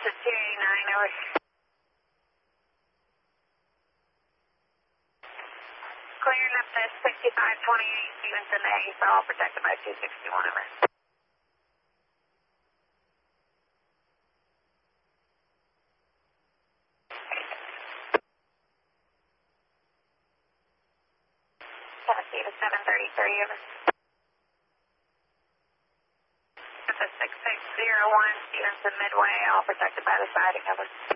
to 289, over. Clear left at 6528, Stevenson A, so all protected by 261, over. Tennessee to 733, over. At the 6601, Stevenson Midway, all protected by the siding, over.